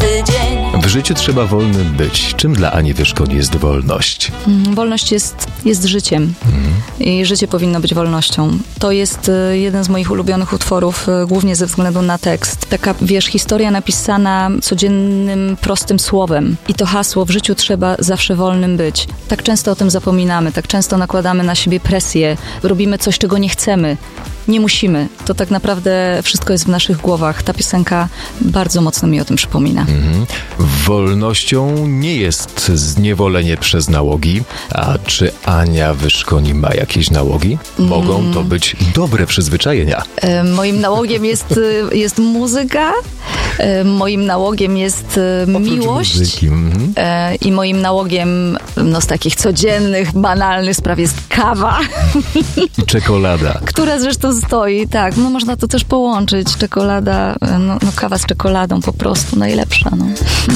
dzień. W życiu trzeba wolnym być. Czym dla Ani Wyszkoń jest wolność? Wolność jest życiem i życie powinno być wolnością. To jest jeden z moich ulubionych utworów, głównie ze względu na tekst. Taka, historia napisana codziennym, prostym słowem. I to hasło w życiu trzeba zawsze wolnym być. Tak często o tym zapominamy, tak często nakładamy na siebie presję, robimy coś, czego nie chcemy. Nie musimy. To tak naprawdę wszystko jest w naszych głowach. Ta piosenka bardzo mocno mi o tym przypomina. Wolnością nie jest zniewolenie przez nałogi. A czy Ania Wyszkoń ma jakieś nałogi? Mogą to być dobre przyzwyczajenia. Moim nałogiem jest muzyka. Moim nałogiem jest miłość. Muzyki. I moim nałogiem z takich codziennych, banalnych spraw jest kawa. I czekolada. Która zresztą stoi, tak. Można to też połączyć. Czekolada, kawa z czekoladą po prostu najlepsza.